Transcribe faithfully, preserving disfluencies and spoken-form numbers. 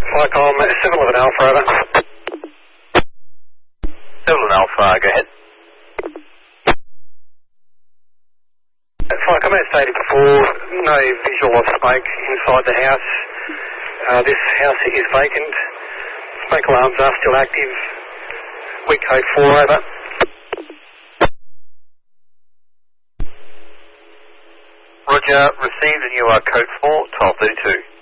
Flycom seven eleven Alpha, over. seven eleven Alpha, go ahead. Flycom, as stated before, no visual of smoke inside the house. Uh, this house is vacant. Smoke alarms are still active. Weak code four, over. Roger, received and you are code four, twelve thirty-two.